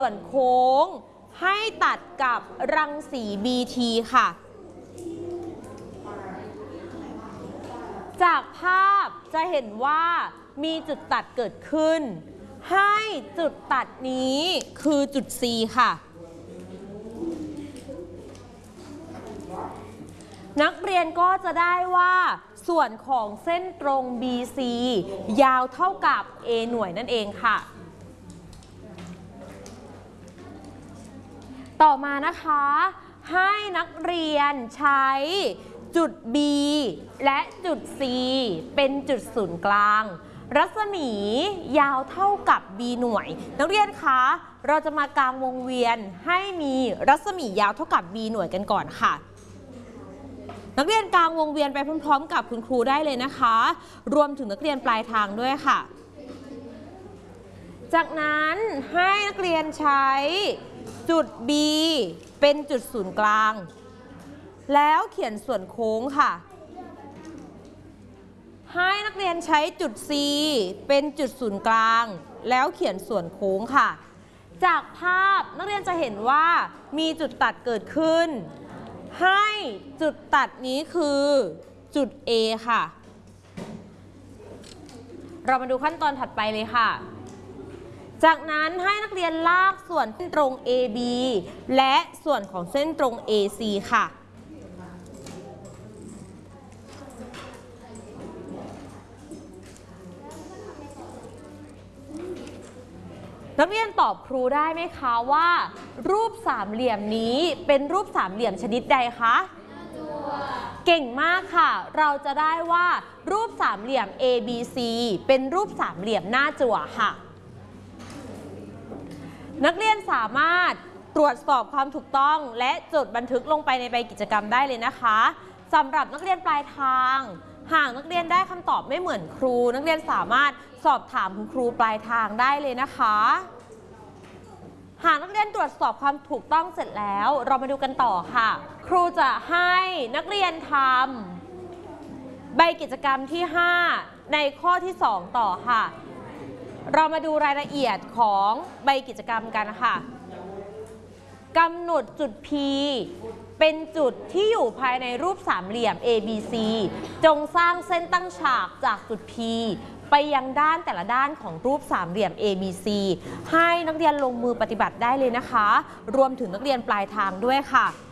ส่วนโค้งให้ตัดกับรังสี BT ค่ะจากภาพจะเห็นว่ามีจุดตัดเกิดขึ้นให้จุดตัดนี้คือจุด C ค่ะนักเรียนก็จะได้ว่าส่วนของเส้นตรง BC ยาวเท่ากับ A หน่วยนั่นเองค่ะต่อมานะคะให้นักเรียนใช้จุด B และจุด C เป็นจุดศูนย์กลางรัศมียาวเท่ากับ B หน่วยนักเรียนคะเราจะมากางวงเวียนให้มีรัศมียาวเท่ากับ B หน่วยกันก่อนค่ะนักเรียนกางวงเวียนไปพร้อมๆกับคุณครูได้เลยนะคะรวมถึงนักเรียนปลายทางด้วยค่ะจากนั้นให้นักเรียนใช้จุด B เป็นจุดศูนย์กลางแล้วเขียนส่วนโค้งค่ะให้นักเรียนใช้จุด C เป็นจุดศูนย์กลางแล้วเขียนส่วนโค้งค่ะจากภาพนักเรียนจะเห็นว่ามีจุดตัดเกิดขึ้นให้จุดตัดนี้คือจุด A ค่ะเรามาดูขั้นตอนถัดไปเลยค่ะจากนั้นให้นักเรียนลากส่วนเส้นตรง AB และส่วนของเส้นตรง AC ค่ะนักเรียนตอบครูได้ไหมคะว่ารูปสามเหลี่ยมนี้เป็นรูปสามเหลี่ยมชนิดใดคะเก่งมากค่ะเราจะได้ว่ารูปสามเหลี่ยม ABC เป็นรูปสามเหลี่ยมหน้าจั่วค่ะนักเรียนสามารถตรวจสอบความถูกต้องและจดบันทึกลงไปในใบกิจกรรมได้เลยนะคะสำหรับนักเรียนปลายทางหากนักเรียนได้คำตอบไม่เหมือนครูนักเรียนสามารถสอบถามคุณครูปลายทางได้เลยนะคะหากนักเรียนตรวจสอบความถูกต้องเสร็จแล้วเรามาดูกันต่อค่ะครูจะให้นักเรียนทำใบกิจกรรมที่5ในข้อที่2ต่อค่ะเรามาดูรายละเอียดของใบกิจกรรมกันค่ะกำหนดจุด P เป็นจุดที่อยู่ภายในรูปสามเหลี่ยม ABC จงสร้างเส้นตั้งฉากจากจุด P ไปยังด้านแต่ละด้านของรูปสามเหลี่ยม ABC ให้นักเรียนลงมือปฏิบัติได้เลยนะคะรวมถึงนักเรียนปลายทางด้วยค่ะ